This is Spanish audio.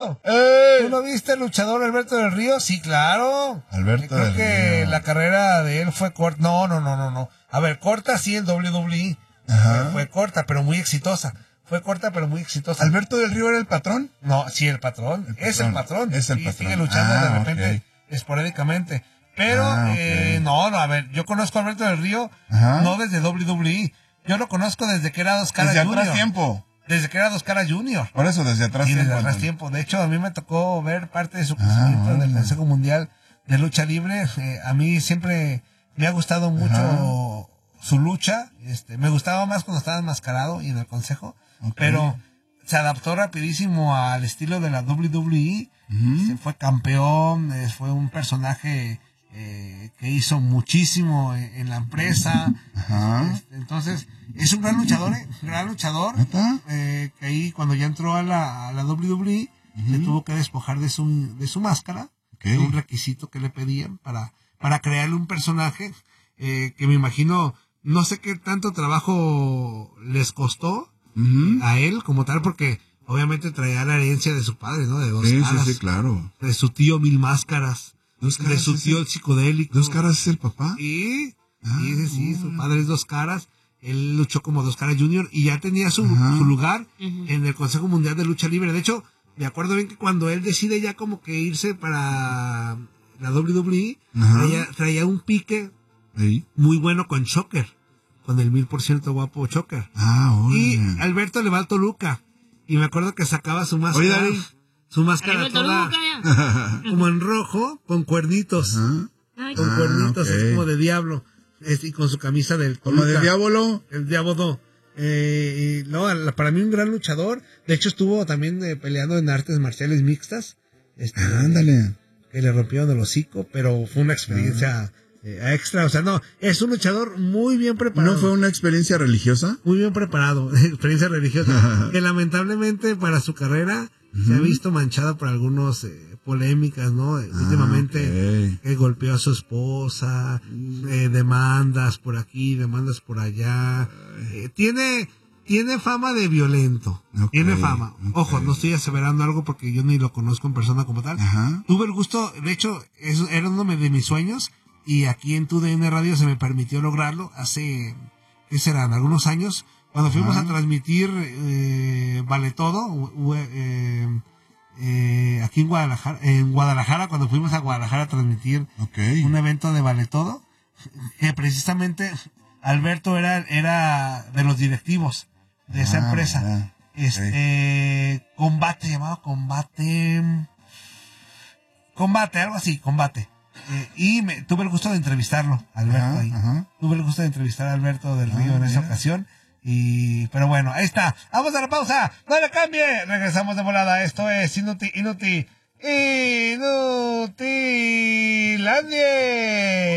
¿Tú no viste el luchador Alberto del Río? Sí, claro. Alberto Creo del que Río. la carrera de él fue corta. No. A ver, corta sí en WWE. Ajá. Fue corta, pero muy exitosa. ¿Alberto del Río era el patrón? No, sí, el patrón. Es el patrón. Es el Y patrón. sigue luchando de repente, Okay. esporádicamente. Pero, Okay. no, a ver, yo conozco a Alberto del Río, Ajá. no desde WWE. Yo lo conozco desde que era Dos Caras Desde Junior. atrás tiempo. Desde que era Dos Caras Junior. Por eso, desde atrás Sí, tiempo. desde atrás entonces. tiempo. De hecho, a mí me tocó ver parte de su crecimiento del Consejo Mundial de Lucha Libre. A mí siempre me ha gustado mucho su lucha. Me gustaba más cuando estaba enmascarado y en el Consejo. Okay. Pero se adaptó rapidísimo al estilo de la WWE. Fue campeón, fue un personaje que hizo muchísimo en la empresa. Entonces, es un gran luchador, que ahí cuando ya entró a la WWE, se tuvo que despojar de su máscara, Okay. un requisito que le pedían para crearle un personaje que me imagino, no sé qué tanto trabajo les costó a él como tal, porque obviamente traía la herencia de su padre, ¿no? De Dos Caras. Sí, claro. De su tío Mil Máscaras. Dos Caras de su es tío el psicodélico. ¿Dos Caras es el papá? Sí, su padre es Dos Caras. Él luchó como Dos Caras Junior y ya tenía su lugar en el Consejo Mundial de Lucha Libre. De hecho, me acuerdo bien que cuando él decide ya como que irse para la WWE, traía un pique muy bueno con Shocker, con el 1000% guapo Shocker. Y Alberto le va al Toluca. Y me acuerdo que sacaba su máscara. Oye, Dari. Su máscara toda como en rojo, con cuernitos. Con cuernitos, ok. es como de diablo. Y con su camisa del Toluca. ¿Como de diablo? El diablo. Para mí un gran luchador. De hecho estuvo también peleando en artes marciales mixtas. Ándale. Que le rompieron el hocico, pero fue una experiencia extra. O sea, no, es un luchador muy bien preparado. ¿No fue una experiencia religiosa? Muy bien preparado, experiencia religiosa. Que lamentablemente para su carrera se ha visto manchada por algunos polémicas, ¿no? Últimamente que golpeó a su esposa, demandas por aquí, demandas por allá. Tiene fama de violento. Tiene fama. Ojo, no estoy aseverando algo porque yo ni lo conozco en persona como tal. Tuve el gusto, de hecho, eso era uno de mis sueños y aquí en TUDN Radio se me permitió lograrlo hace, ¿qué serán? Algunos años, cuando fuimos a transmitir Vale Todo, aquí en Guadalajara, cuando fuimos a Guadalajara a transmitir un evento de Vale Todo, que precisamente Alberto era de los directivos de esa empresa. Combate, llamado Combate, algo así, Combate. Y tuve el gusto de entrevistarlo, Alberto, ahí. Tuve el gusto de entrevistar a Alberto del Río en esa ocasión. Pero bueno, ahí está. Vamos a la pausa. No le cambie. Regresamos de volada. Esto es Inutilandia.